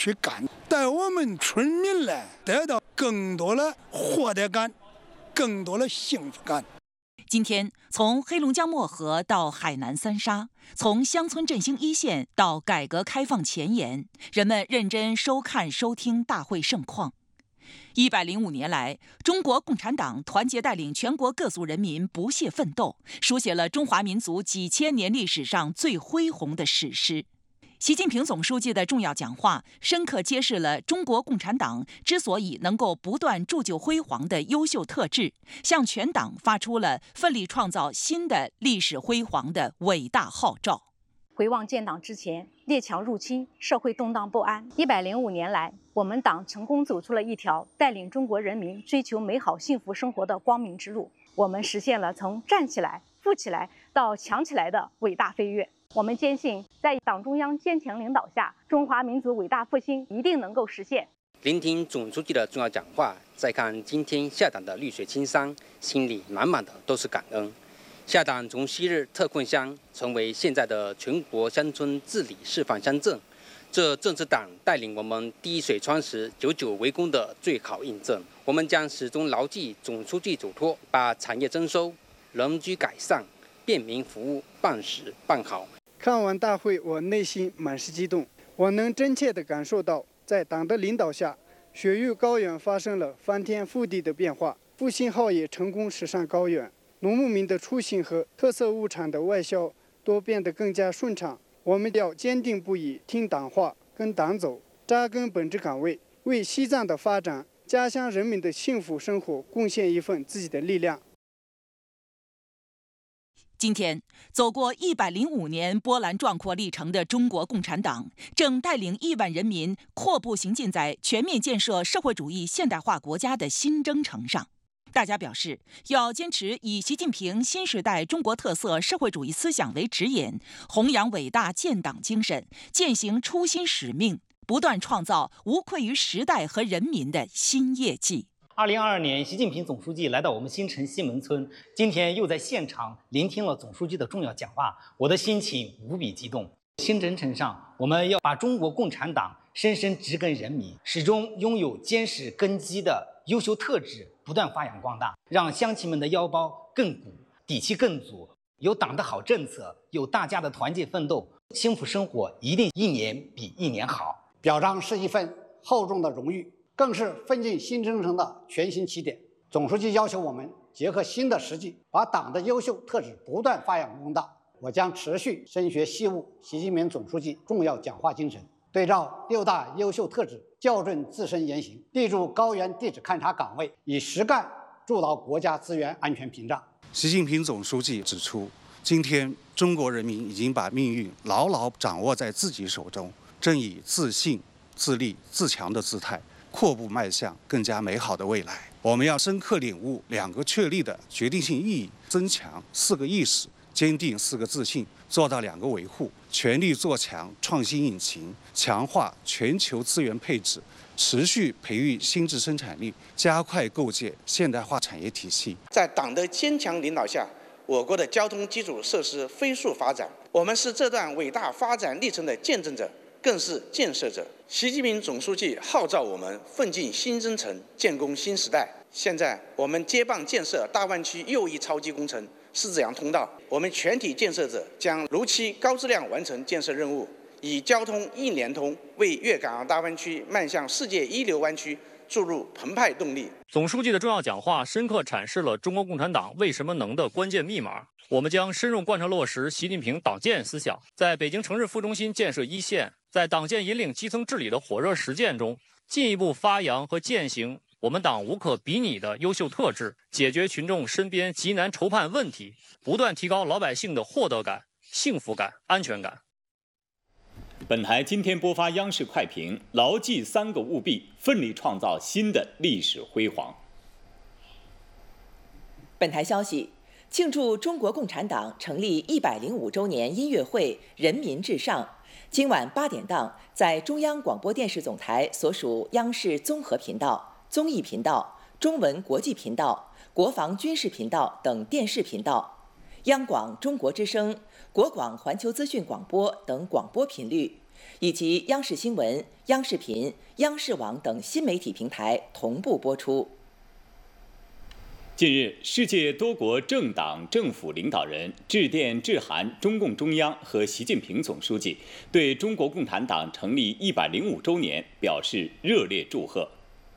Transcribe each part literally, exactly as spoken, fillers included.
去干，带我们村民来得到更多的获得感，更多的幸福感。 今天，从黑龙江漠河到海南三沙，从乡村振兴一线到改革开放前沿，人们认真收看收听大会盛况。一百零五年来，中国共产党团结带领全国各族人民不懈奋斗，书写了中华民族几千年历史上最恢宏的史诗。习近平总书记的重要讲话，深刻揭示了中国共产党之所以能够不断铸就辉煌的优秀特质，向全党发出了奋力创造新的历史辉煌的伟大号召。 回望建党之前，列强入侵，社会动荡不安。一百零五年来，我们党成功走出了一条带领中国人民追求美好幸福生活的光明之路。我们实现了从站起来、富起来到强起来的伟大飞跃。我们坚信，在党中央坚强领导下，中华民族伟大复兴一定能够实现。 聆听总书记的重要讲话，再看今天下党的绿水青山，心里满满的都是感恩。下党从昔日特困乡成为现在的全国乡村治理示范乡镇，这正是党带领我们滴水穿石、久久为功的最好印证。我们将始终牢记总书记嘱托，把产业增收、人居改善、便民服务办实办好。 看完大会，我内心满是激动。我能真切地感受到，在党的领导下，雪域高原发生了翻天覆地的变化，复兴号也成功驶上高原，农牧民的出行和特色物产的外销都变得更加顺畅。我们要坚定不移听党话，跟党走，扎根本职岗位，为西藏的发展、家乡人民的幸福生活贡献一份自己的力量。 今天，走过一百零五年波澜壮阔历程的中国共产党，正带领亿万人民阔步行进在全面建设社会主义现代化国家的新征程上。大家表示，要坚持以习近平新时代中国特色社会主义思想为指引，弘扬伟大建党精神，践行初心使命，不断创造无愧于时代和人民的新业绩。 二零二二年，习近平总书记来到我们新城西门村，今天又在现场聆听了总书记的重要讲话，我的心情无比激动。新征程上，我们要把中国共产党深深植根人民，始终拥有坚实根基的优秀特质不断发扬光大，让乡亲们的腰包更鼓，底气更足。有党的好政策，有大家的团结奋斗，幸福生活一定一年比一年好。 表彰是一份厚重的荣誉，更是奋进新征程的全新起点。总书记要求我们结合新的实际，把党的优秀特质不断发扬光大。我将持续深学习悟习近平总书记重要讲话精神，对照六大优秀特质，校正自身言行，立住高原地质勘察岗位，以实干筑牢国家资源安全屏障。 习近平总书记指出，今天中国人民已经把命运牢牢掌握在自己手中，正以自信、自立、自强的姿态阔步迈向更加美好的未来。我们要深刻领悟两个确立的决定性意义，增强四个意识，坚定四个自信，做到两个维护，全力做强创新引擎，强化全球资源配置，持续培育新质生产力，加快构建现代化产业体系。 在党的坚强领导下，我国的交通基础设施飞速发展，我们是这段伟大发展历程的见证者，更是建设者。习近平总书记号召我们奋进新征程，建功新时代。现在我们接棒建设大湾区又一超级工程狮子洋通道，我们全体建设者将如期高质量完成建设任务，以交通一联通为粤港澳大湾区迈向世界一流湾区注入澎湃动力。 总书记的重要讲话深刻阐释了中国共产党为什么能的关键密码。我们将深入贯彻落实习近平党建思想，在北京城市副中心建设一线，在党建引领基层治理的火热实践中，进一步发扬和践行我们党无可比拟的优秀特质，解决群众身边急难愁盼问题，不断提高老百姓的获得感、幸福感、安全感。 本台今天播发央视快评，牢记三个务必，奋力创造新的历史辉煌。 本台消息，庆祝中国共产党成立一百零五周年音乐会“人民至上”，今晚八点档在中央广播电视总台所属央视综合频道、综艺频道、中文国际频道、国防军事频道等电视频道，央广中国之声、国广环球资讯广播等广播频率以及央视新闻、央视频、央视网等新媒体平台同步播出。 近日，世界多国政党政府领导人致电致函中共中央和习近平总书记，对中国共产党成立一百零五周年表示热烈祝贺。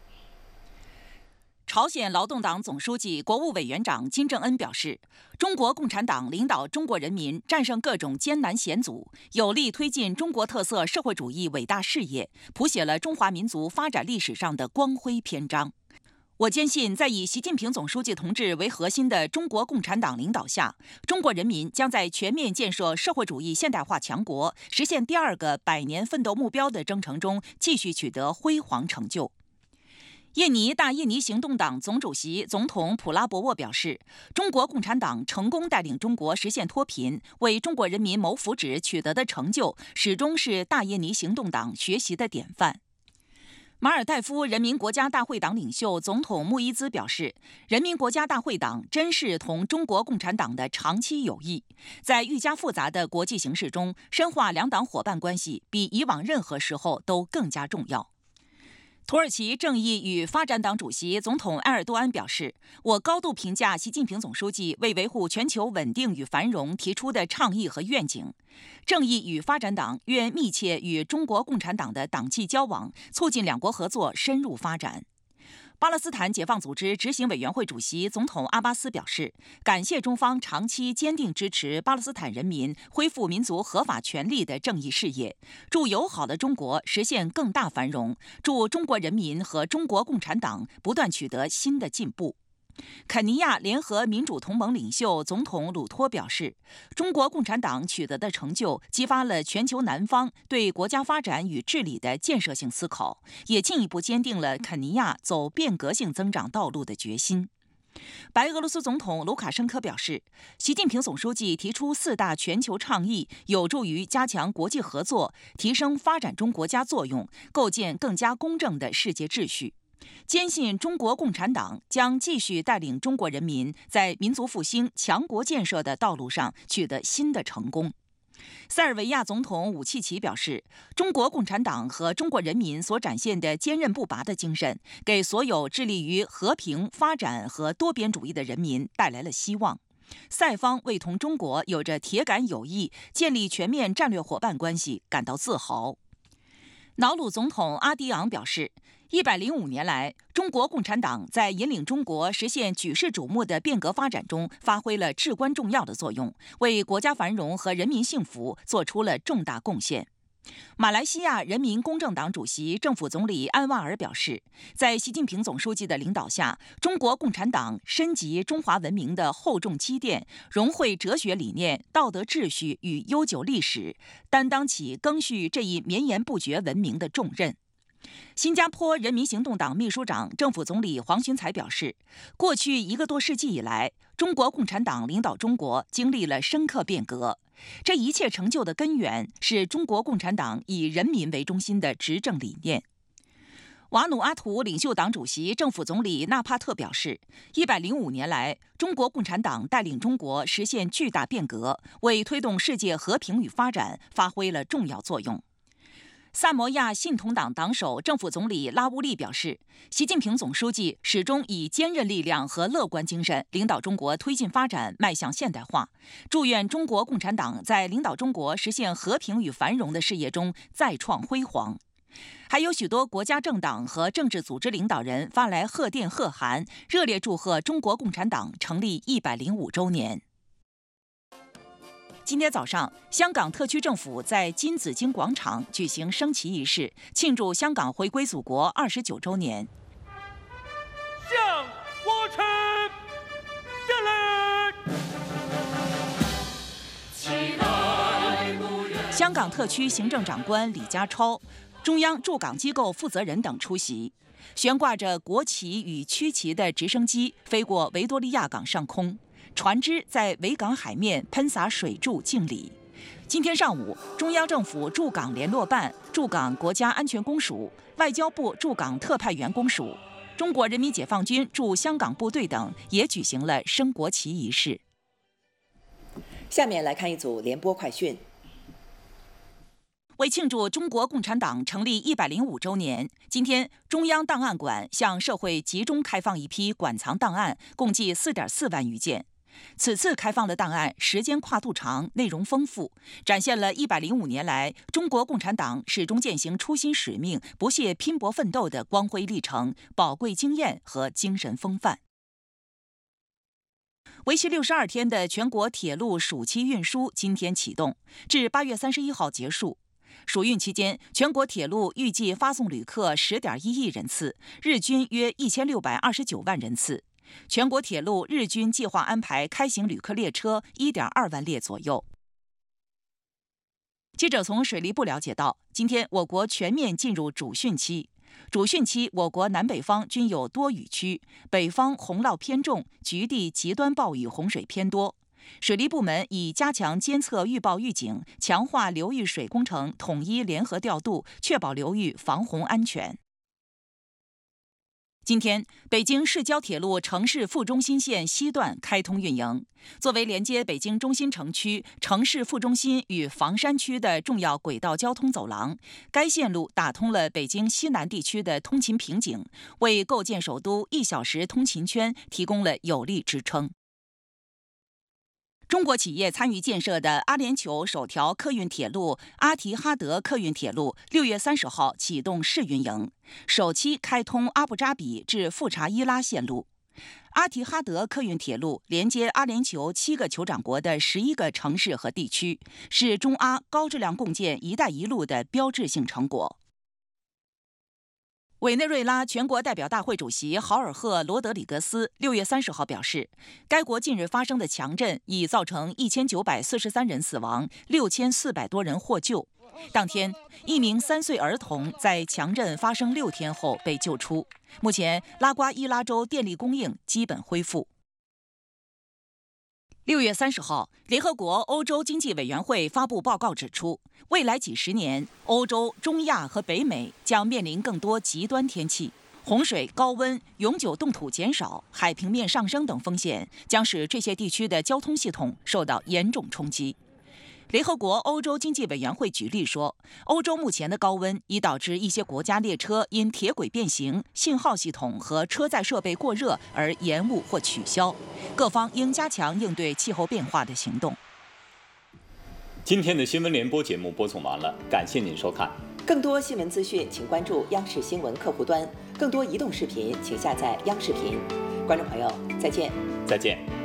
朝鲜劳动党总书记、国务委员长金正恩表示，中国共产党领导中国人民战胜各种艰难险阻，有力推进中国特色社会主义伟大事业，谱写了中华民族发展历史上的光辉篇章。我坚信，在以习近平总书记同志为核心的中国共产党领导下，中国人民将在全面建设社会主义现代化强国、实现第二个百年奋斗目标的征程中继续取得辉煌成就。印尼大印尼行动党总主席总统普拉博沃表示，中国共产党成功带领中国实现脱贫，为中国人民谋福祉取得的成就，始终是大印尼行动党学习的典范。马尔代夫人民国家大会党领袖总统穆伊兹表示，人民国家大会党珍视同中国共产党的长期友谊，在愈加复杂的国际形势中，深化两党伙伴关系比以往任何时候都更加重要。土耳其正义与发展党主席总统埃尔多安表示，我高度评价习近平总书记为维护全球稳定与繁荣提出的倡议和愿景。正义与发展党愿密切与中国共产党的党纪交往，促进两国合作深入发展。巴勒斯坦解放组织执行委员会主席总统阿巴斯表示，感谢中方长期坚定支持巴勒斯坦人民恢复民族合法权利的正义事业，祝友好的中国实现更大繁荣，祝中国人民和中国共产党不断取得新的进步。肯尼亚联合民主同盟领袖总统鲁托表示，中国共产党取得的成就激发了全球南方对国家发展与治理的建设性思考，也进一步坚定了肯尼亚走变革性增长道路的决心。白俄罗斯总统卢卡申科表示，习近平总书记提出四大全球倡议，有助于加强国际合作，提升发展中国家作用，构建更加公正的世界秩序。坚信中国共产党将继续带领中国人民在民族复兴、强国建设的道路上取得新的成功。塞尔维亚总统武契奇表示，中国共产党和中国人民所展现的坚韧不拔的精神，给所有致力于和平、发展和多边主义的人民带来了希望。塞方为同中国有着铁杆友谊、建立全面战略伙伴关系感到自豪。瑙鲁总统阿迪昂表示，一百零五年来，中国共产党在引领中国实现举世瞩目的变革发展中发挥了至关重要的作用，为国家繁荣和人民幸福做出了重大贡献。马来西亚人民公正党主席、政府总理安瓦尔表示，在习近平总书记的领导下，中国共产党深集中华文明的厚重积淀，融汇哲学理念、道德秩序与悠久历史，担当起赓续这一绵延不绝文明的重任。新加坡人民行动党秘书长、政府总理黄循财表示，过去一个多世纪以来，中国共产党领导中国经历了深刻变革，这一切成就的根源是中国共产党以人民为中心的执政理念。瓦努阿图领袖党主席、政府总理纳帕特表示，一百零五年来，中国共产党带领中国实现巨大变革，为推动世界和平与发展发挥了重要作用。萨摩亚信统党党首、政府总理拉乌利表示，习近平总书记始终以坚韧力量和乐观精神领导中国推进发展，迈向现代化。祝愿中国共产党在领导中国实现和平与繁荣的事业中再创辉煌。还有许多国家政党和政治组织领导人发来贺电贺函，热烈祝贺中国共产党成立一百零五周年。今天早上，香港特区政府在金紫荆广场举行升旗仪式，庆祝香港回归祖国二十九周年。 向我去敬礼！ 香港特区行政长官李家超、中央驻港机构负责人等出席。悬挂着国旗与区旗的直升机飞过维多利亚港上空。船只在维港海面喷洒水柱敬礼。今天上午，中央政府驻港联络办、驻港国家安全公署、外交部驻港特派员公署、中国人民解放军驻香港部队等也举行了升国旗仪式。 下面来看一组联播快讯。 为庆祝中国共产党成立一百零五周年，今天中央档案馆向社会集中开放一批馆藏档案，共计 四点四万余件。此次开放的档案时间跨度长，内容丰富，展现了一百零五年来中国共产党始终践行初心使命、不懈拼搏奋斗的光辉历程、宝贵经验和精神风范。为期六十二天的全国铁路暑期运输今天启动，至八月三十一号结束。暑运期间，全国铁路预计发送旅客 十点一亿人次，日均约一千六百二十九万人次。全国铁路日均计划安排开行旅客列车 一点二万列左右。记者从水利部了解到，今天我国全面进入主汛期。主汛期，我国南北方均有多雨区，北方洪涝偏重，局地极端暴雨洪水偏多。水利部门已加强监测预报预警，强化流域水工程统一联合调度，确保流域防洪安全。今天，北京市郊铁路城市副中心线西段开通运营。作为连接北京中心城区、城市副中心与房山区的重要轨道交通走廊，该线路打通了北京西南地区的通勤瓶颈，为构建首都一小时通勤圈提供了有力支撑。中国企业参与建设的阿联酋首条客运铁路阿提哈德客运铁路六月三十号启动试运营，首期开通阿布扎比至富查伊拉线路。阿提哈德客运铁路连接阿联酋七个酋长国的十一个城市和地区，是中阿高质量共建“一带一路”的标志性成果。委内瑞拉全国代表大会主席豪尔赫·罗德里格斯六月三十号表示，该国近日发生的强震已造成一千九百四十三人死亡，六千四百多人获救。当天，一名三岁儿童在强震发生六天后被救出。目前，拉瓜伊拉州电力供应基本恢复。六月三十号，联合国欧洲经济委员会发布报告指出，未来几十年，欧洲、中亚和北美将面临更多极端天气，洪水、高温、永久冻土减少、海平面上升等风险，将使这些地区的交通系统受到严重冲击。联合国欧洲经济委员会举例说，欧洲目前的高温已导致一些国家列车因铁轨变形、信号系统和车载设备过热而延误或取消。各方应加强应对气候变化的行动。 今天的新闻联播节目播送完了，感谢您收看。 更多新闻资讯，请关注央视新闻客户端；更多移动视频，请下载央视频。观众朋友，再见。 再见。